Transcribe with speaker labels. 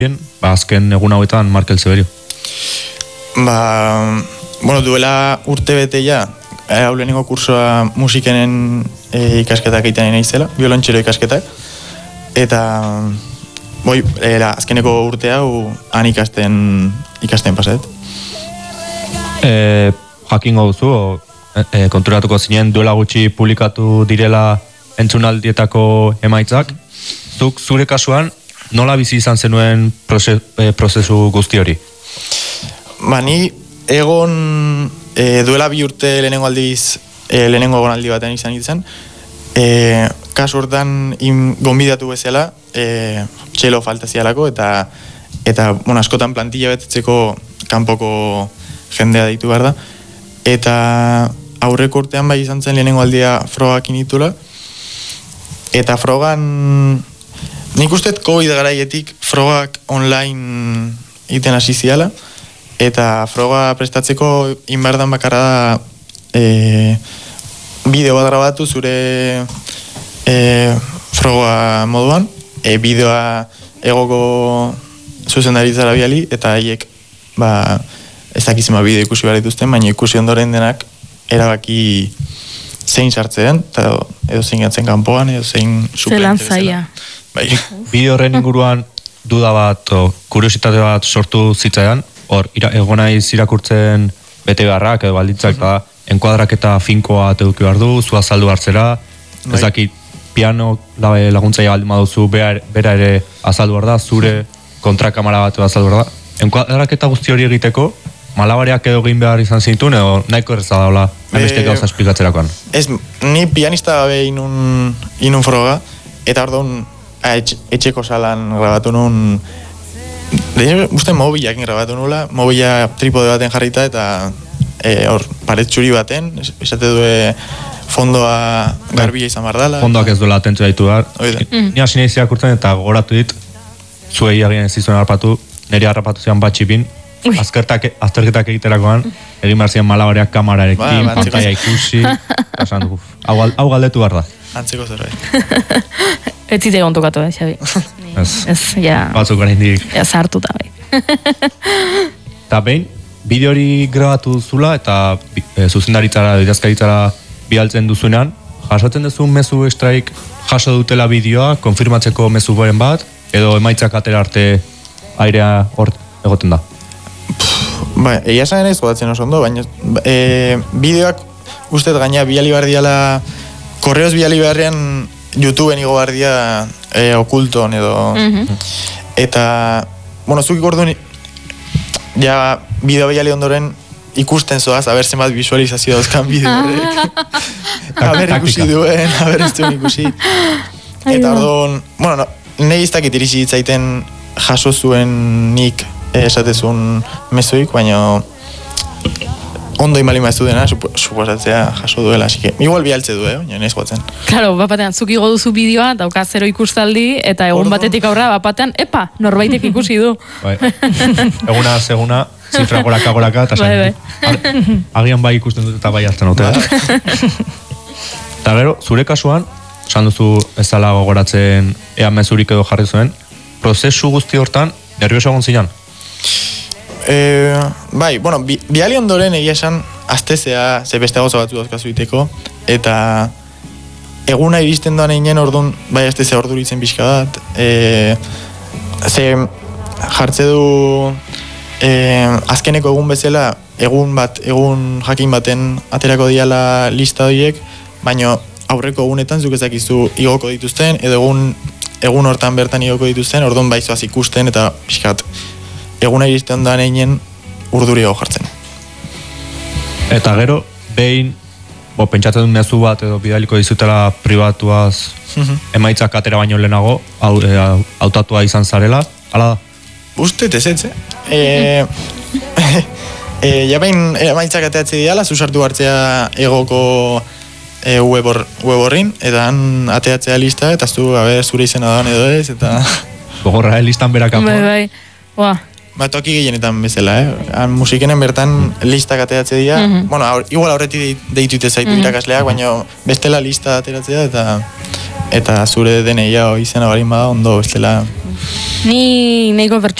Speaker 1: azken egun hauetan Markel Severio.
Speaker 2: Duela urte bete ja, hau lehenengo kursoa musikenen ikasketak egiten naizela, biolontxero ikasketak, eta azkeneko urte hau han ikasten paset.
Speaker 1: Jakingo duzu, konturatuko zinen duela gutxi publikatu direla entzunaldietako emaitzak, zure kasuan nola bizi izan zenuen prozesu guzti hori?
Speaker 2: Ni egon duela 2 urte lehenengo egonaldi baten izan, kasu hortan gonbidatu bezala, txelo falta zialako, eta askotan plantilla betetzeko kanpoko jendea deitu behar da, eta aurreko urtean bai izan zen lehenengo aldia frogak initula, eta frogan nik usteet COVID garaietik frogak online iten hasi ziala, eta froga prestatzeko inbardan bakarra da bideo bat grabatu zure froga moduan, bideoa egoko zuzendaritzara biali, eta haiek ez dakizima bideo ikusi behar dituzten, baina ikusi ondoren denak erabaki zein sartzen, eta edo zein gatzen kanpoan, edo zein
Speaker 3: zelan zaia.
Speaker 1: Bideo horren inguruan duda bat, kuriositate bat sortu zitzaidan, hor, egonaiz irakurtzen bete beharrak edo baldintzak, eta enkuadraketa finkoa eduki behar du, zu azaldu hartzera, ez dakit, piano laguntzaia baldin baduzu, bera ere azaldu behar da, zure kontrakamara bat azaldu behar da. Enkuadraketa guzti hori egiteko, malabareak edo egin behar izan zintun, edo nahiko erreza daula, beste gauza esplikatzerakoan?
Speaker 2: Ni pianista gabe inun froga, eta orduan etxeko salan grabatu nun, uste mobilakin grabatu nula, mobila tripode baten jarrita, eta hor, paret txuri baten, esate due fondoa garbia izan bardala.
Speaker 1: Fondoak ez duela atentzua ditu behar. Ni hasi nahi zirakurtzen eta goratu dit, zuei agian ez izuen harrapatu, niri harrapatu zian batxipin, azterketak egiterakoan, egin behar zian malabareak kamararekin, pantalla ikusi, hau galdetu behar da.
Speaker 2: Antzeko zerbait.
Speaker 3: Ez zite gontokatu, Xabi. Ez, ja...
Speaker 1: Batzuk garen dik.
Speaker 3: Ja, zartuta, bai.
Speaker 1: Eta behin, bideo hori grabatu zula eta zuzendaritzara, idazkaritzara bialtzen duzunean, jasotzen duzu mezu estraik jaso dutela bideoa, konfirmatzeko mezu beren bat, edo emaitzak atera arte airea hor egoten da?
Speaker 2: Egia esan ez godatzen oso ondo, baina bideoak ustez gaina biali behar diala, korreoz biali beharrean YouTubeen igo behar dia okulton edo, eta, zuk ikordun, ja bideo biali ondoren ikusten zoaz, haber zenbat visualizazio dauzkan bideo horrek, haber ikusi duen, haber ez duen ikusi, eta orduan, nahi ez dakit irisi ditzaiten jaso zuen nik esatezun mezuik, baina ondo imalima ez du dena, suposatzea jaso duela, así que igual bialtze du, baina ez guatzen.
Speaker 3: Claro, bapatean, zuk igo duzu bideoa, dauka 0 ikustaldi, eta egun batetik aurra, bapatean, epa, norbaitek ikusi du.
Speaker 1: Eguna, zifra goraka, eta agian bai ikusten dut eta bai hartzen dute. Eta gero, zure kasuan, esan duzu ez dela gogoratzen ea mezurik edo jarri zuen, prozesu guzti hortan, nervioso egon zinan?
Speaker 2: Biali ondoren egia esan astezea ze beste gauza batzu dauzkazu iteko, eta eguna iristen doan eginen orduan bai astezea orduritzen pixka bat, ze jartze du azkeneko egun bezala, egun jakin baten aterako diala lista horiek, baina aurreko egunetan zuk ezakizu igoko dituzten, edo egun hortan bertan igoko dituzten, orduan baizoaz ikusten eta pixkat eguna iristen doan eginen urduri jartzen.
Speaker 1: Eta gero, behin, pentsatzen dut mezu bat edo bidaliko dizutela pribatuaz emaitzak atera baino lehenago, hautatua izan zarela, hala da?
Speaker 2: Ustet ez ez, ja behin emaitzak ateatze diala, zuzartu hartzea egoko web horrin, eta han ateatzea lista, eta zure izena doan edo ez, eta...
Speaker 1: Gogorra, listan berak apua.
Speaker 3: Bai.
Speaker 2: Toki gehienetan bezala, musikenen bertan listak ateatze dira, igual aurretik deitute zaitu irakasleak, baina bestela lista ateratzea, eta eta zure DNI izena barin bada ondo bestela.
Speaker 3: Ni nahiko